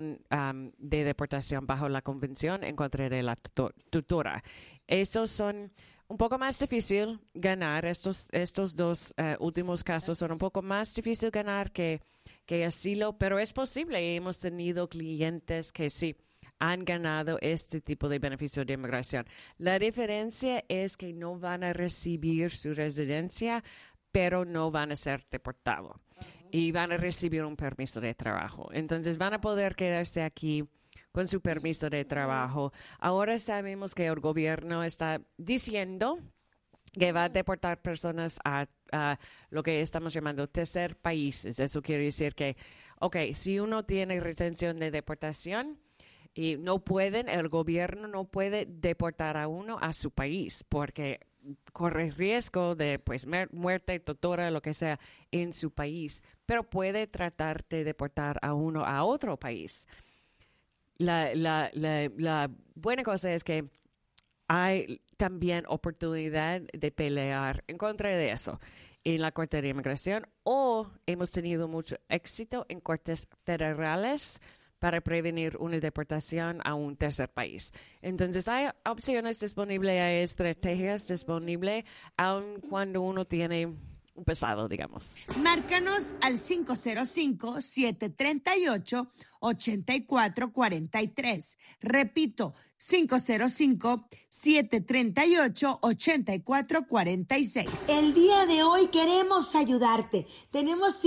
petición de deportación bajo la Convención en contra de la tutora. Esos son un poco más difícil ganar. Estos dos últimos casos son un poco más difícil ganar que asilo, pero es posible. Hemos tenido clientes que sí han ganado este tipo de beneficio de inmigración. La diferencia es que no van a recibir su residencia, pero no van a ser deportados. Y van a recibir un permiso de trabajo. Entonces van a poder quedarse aquí con su permiso de trabajo. Ahora sabemos que el gobierno está diciendo que va a deportar personas a lo que estamos llamando tercer países. Eso quiere decir que, si uno tiene retención de deportación y el gobierno no puede deportar a uno a su país porque corre riesgo de muerte, tortura, lo que sea en su país, pero puede tratar de deportar a uno a otro país. La buena cosa es que hay también oportunidad de pelear en contra de eso en la Corte de Inmigración, o hemos tenido mucho éxito en cortes federales para prevenir una deportación a un tercer país. Entonces, hay opciones disponibles, hay estrategias disponibles, aun cuando uno tiene un pasado, digamos. Márcanos al 505-738-8443. Repito, 505-738-8446. El día de hoy queremos ayudarte. Tenemos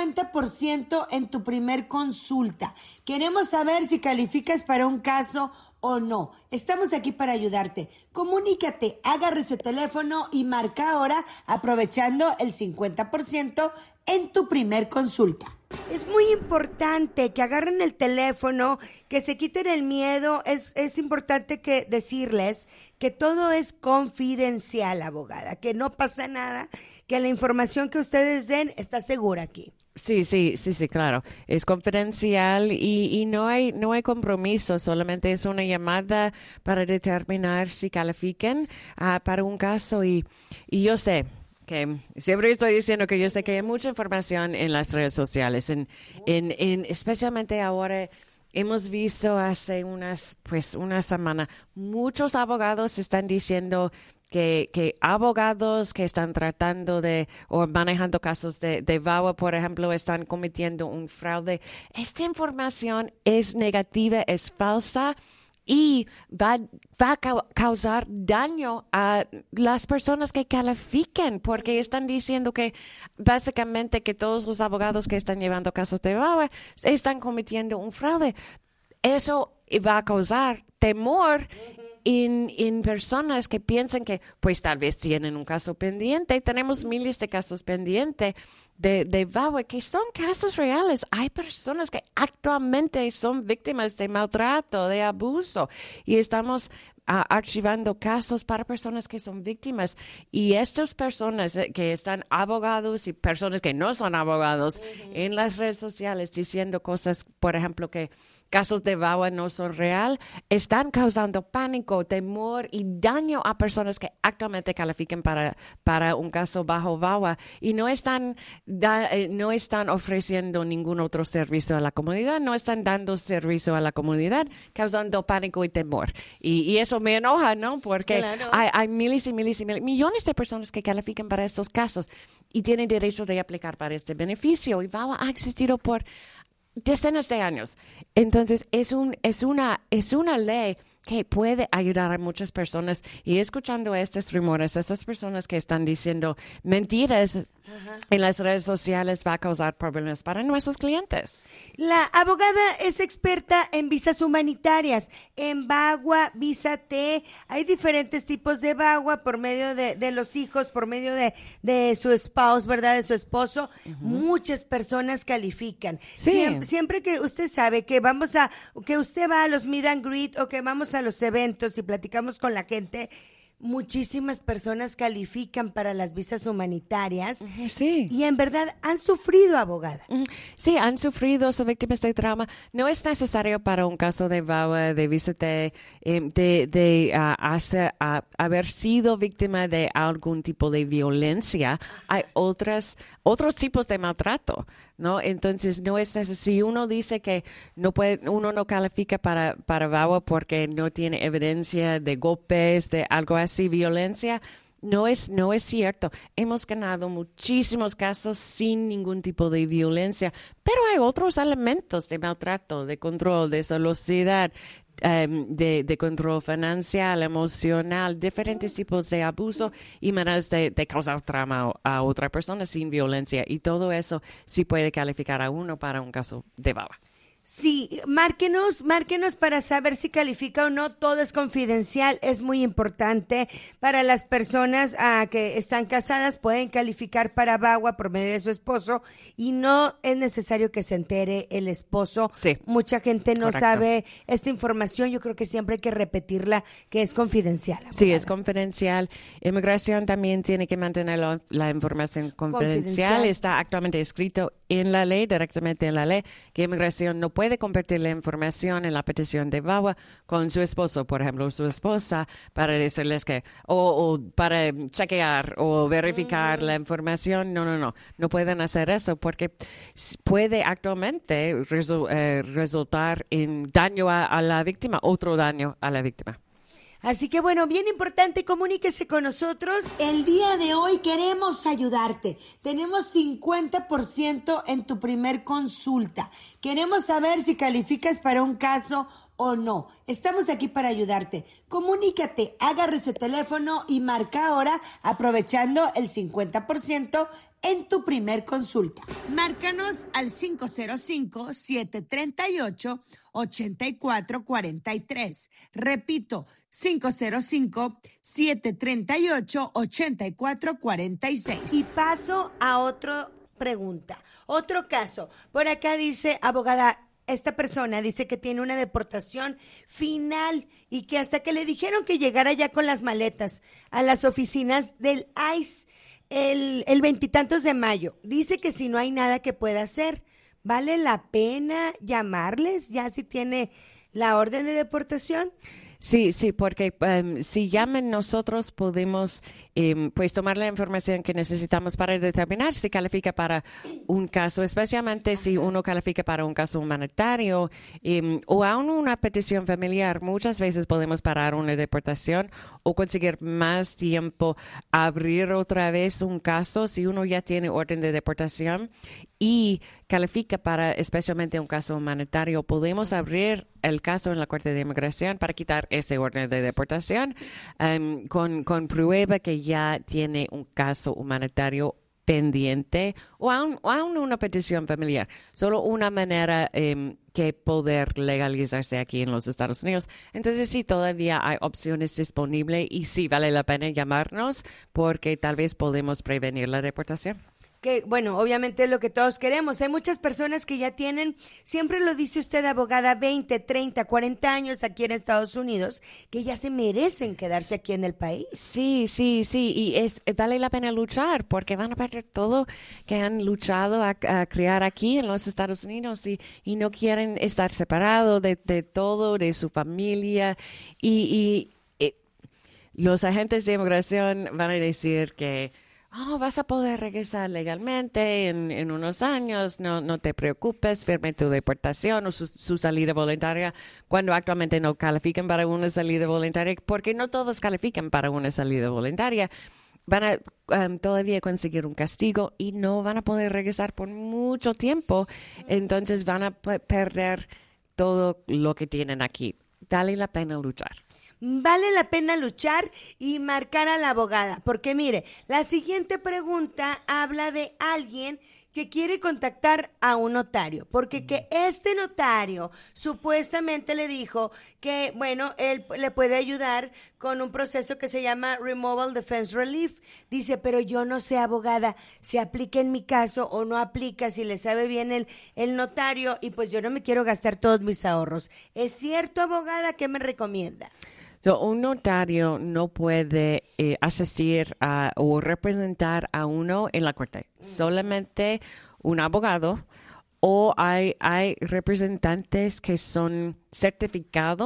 50% en tu primer consulta. Queremos saber si calificas para un caso o no. Estamos aquí para ayudarte. Comunícate, agarre ese teléfono y marca ahora aprovechando el 50% en tu primer consulta. Es muy importante que agarren el teléfono, que se quiten el miedo. Es importante que decirles que todo es confidencial, abogada, que no pasa nada, que la información que ustedes den está segura aquí. Sí, claro. Es confidencial y no hay compromiso, solamente es una llamada para determinar si califican para un caso y yo sé que siempre estoy diciendo que yo sé que hay mucha información en las redes sociales, especialmente ahora. Hemos visto hace una semana, muchos abogados están diciendo que abogados que están tratando o manejando casos de VAWA, por ejemplo, están cometiendo un fraude. Esta información es negativa, es falsa y va a causar daño a las personas que califiquen, porque están diciendo que básicamente que todos los abogados que están llevando casos de VAWA están cometiendo un fraude. Eso va a causar temor en personas que piensan que pues tal vez tienen un caso pendiente. Tenemos miles de casos pendientes de VAWA que son casos reales. Hay personas que actualmente son víctimas de maltrato, de abuso, y estamos archivando casos para personas que son víctimas. Y estas personas que están abogados y personas que no son abogados en las redes sociales diciendo cosas, por ejemplo, que casos de VAWA no son real, están causando pánico, temor y daño a personas que actualmente califiquen para un caso bajo VAWA y no están ofreciendo ningún otro servicio a la comunidad, no están dando servicio a la comunidad, causando pánico y temor. Y eso me enoja, ¿no? Porque claro, hay miles y miles y millones de personas que califican para estos casos y tienen derecho de aplicar para este beneficio. Y VAWA ha existido por decenas de años. Entonces, es una ley que puede ayudar a muchas personas. Y escuchando estos rumores, estas personas que están diciendo mentiras en las redes sociales va a causar problemas para nuestros clientes. La abogada es experta en visas humanitarias, en VAWA, Visa T. Hay diferentes tipos de VAWA por medio de los hijos, por medio de su spouse, ¿verdad? De su esposo. Muchas personas califican. Sí. Siempre que usted sabe que que usted va a los meet and greet o que vamos a los eventos y platicamos con la gente, muchísimas personas califican para las visas humanitarias. Sí. Y en verdad han sufrido, abogada. Sí, han sufrido, son víctimas de trauma. No es necesario para un caso de VAWA, de visa de haber sido víctima de algún tipo de violencia. Hay otros tipos de maltrato. ¿no? Entonces, no es si uno dice que uno no califica para VAWA porque no tiene evidencia de golpes, de algo así, violencia, no es cierto. Hemos ganado muchísimos casos sin ningún tipo de violencia, pero hay otros elementos de maltrato, de control, de celosidad, de control financiero, emocional, diferentes tipos de abuso y maneras de causar trauma a otra persona sin violencia. Y todo eso sí puede calificar a uno para un caso de VAWA. Sí, márquenos para saber si califica o no. Todo es confidencial, es muy importante para las personas que están casadas, pueden calificar para VAWA por medio de su esposo y no es necesario que se entere el esposo. Sí, mucha gente no correcto. sabe esta información, yo creo que siempre hay que repetirla, que es confidencial. Abogada. Sí, es confidencial. Inmigración también tiene que mantener la información confidencial. Está actualmente escrito en la ley, directamente en la ley, que inmigración no puede compartir la información en la petición de VAWA con su esposo, por ejemplo, su esposa, para decirles que, o para chequear o verificar la información. No pueden hacer eso porque puede actualmente resultar en daño a la víctima, otro daño a la víctima. Así que bueno, bien importante, comuníquese con nosotros. El día de hoy queremos ayudarte. Tenemos 50% en tu primer consulta. Queremos saber si calificas para un caso o no. Estamos aquí para ayudarte. Comunícate, agarre ese teléfono y marca ahora aprovechando el 50% en tu primer consulta. Márcanos al 505-738-8443. Repito, 505-738-8446. Y paso a otra pregunta, otro caso. Por acá dice, abogada, esta persona dice que tiene una deportación final y que hasta que le dijeron que llegara ya con las maletas a las oficinas del ICE el 20 de mayo, dice que si no hay nada que pueda hacer, ¿vale la pena llamarles ya si tiene la orden de deportación? Sí, porque si llaman nosotros podemos pues tomar la información que necesitamos para determinar si califica para un caso, especialmente si uno califica para un caso humanitario o aún una petición familiar. Muchas veces podemos parar una deportación o conseguir más tiempo, abrir otra vez un caso si uno ya tiene orden de deportación y califica para especialmente un caso humanitario. Podemos abrir el caso en la Corte de Inmigración para quitar ese orden de deportación con prueba que ya tiene un caso humanitario pendiente o aún una petición familiar. Solo una manera que poder legalizarse aquí en los Estados Unidos. Entonces, sí, todavía hay opciones disponibles y sí vale la pena llamarnos porque tal vez podemos prevenir la deportación. Que, bueno, obviamente es lo que todos queremos. Hay muchas personas que ya tienen, siempre lo dice usted, abogada, 20, 30, 40 años aquí en Estados Unidos, que ya se merecen quedarse aquí en el país. Sí, y vale la pena luchar porque van a perder todo que han luchado a crear aquí en los Estados Unidos y no quieren estar separados de todo, de su familia y los agentes de inmigración van a decir que vas a poder regresar legalmente en unos años, no te preocupes, firme tu deportación o su salida voluntaria cuando actualmente no califican para una salida voluntaria, porque no todos califican para una salida voluntaria. Van a todavía conseguir un castigo y no van a poder regresar por mucho tiempo, entonces van a perder todo lo que tienen aquí. Vale la pena luchar. Vale la pena luchar y marcar a la abogada, porque mire, la siguiente pregunta habla de alguien que quiere contactar a un notario, porque que este notario supuestamente le dijo que, bueno, él le puede ayudar con un proceso que se llama Removal Defense Relief. Dice, pero yo no sé, abogada, si aplica en mi caso o no aplica, si le sabe bien el notario, y pues yo no me quiero gastar todos mis ahorros. ¿Es cierto, abogada? ¿Qué me recomienda? Un notario no puede asistir o representar a uno en la corte. Solamente un abogado o hay representantes que son certificados